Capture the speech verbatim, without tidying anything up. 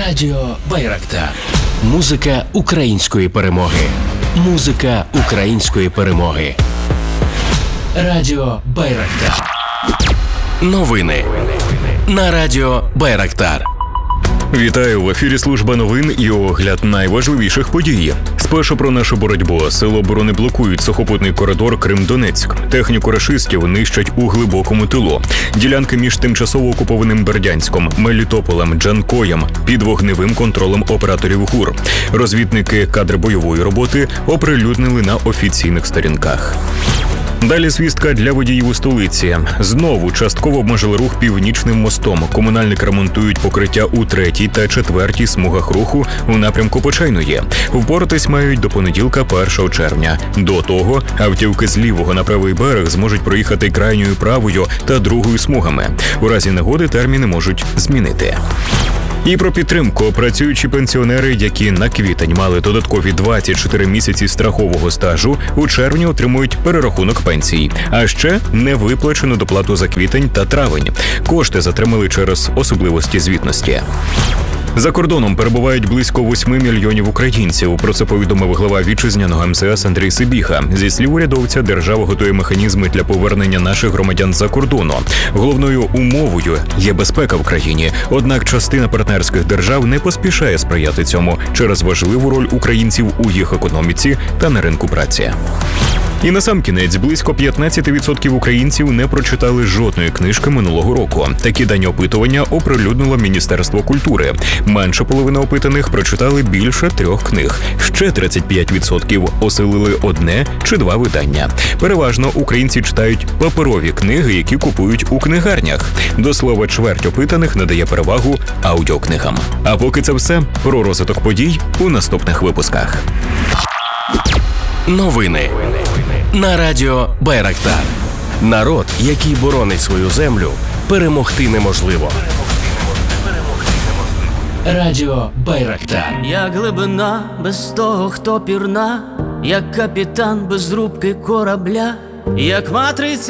Радіо Байрактар. Музика української перемоги. Музика української перемоги. Радіо Байрактар. Новини на Радіо Байрактар. Вітаю, в ефірі служба новин і огляд найважливіших подій. Спершу про нашу боротьбу. Сили оборони блокують сухопутний коридор Крим-Донецьк. Техніку рашистів нищать у глибокому тилу. Ділянки між тимчасово окупованим Бердянськом, Мелітополем, Джанкоєм під вогневим контролем операторів ГУР. Розвідники кадри бойової роботи оприлюднили на офіційних сторінках. Далі звістка для водіїв у столиці. Знову частково обмежили рух Північним мостом. Комунальники ремонтують покриття у третій та четвертій смугах руху у напрямку Почайної. Впоратись мають до понеділка, першого червня. До того автівки з лівого на правий берег зможуть проїхати крайньою правою та другою смугами. У разі негоди терміни можуть змінити. І про підтримку. Працюючі пенсіонери, які на квітень мали додаткові двадцять чотири місяці страхового стажу, у червні отримують перерахунок пенсій. А ще невиплачену доплату за квітень та травень. Кошти затримали через особливості звітності. За кордоном перебувають близько восьми мільйонів українців. Про це повідомив глава вітчизняного ем зе ес Андрій Сибіга. Зі слів урядовця, держава готує механізми для повернення наших громадян за кордону. Головною умовою є безпека в країні. Однак частина партнерських держав не поспішає сприяти цьому через важливу роль українців у їх економіці та на ринку праці. І насамкінець, близько п'ятнадцять відсотків українців не прочитали жодної книжки минулого року. Такі дані опитування оприлюднило Міністерство культури. Менше половини опитаних прочитали більше трьох книг. Ще тридцять п'ять відсотків осилили одне чи два видання. Переважно українці читають паперові книги, які купують у книгарнях. До слова, чверть опитаних надає перевагу аудіокнигам. А поки це все, про розвиток подій у наступних випусках. Новини на Радіо Байрактар. Народ, який боронить свою землю, перемогти неможливо. Радіо Байрактар. Як глибина без того, хто пірна, як капітан без рубки корабля, як матриця.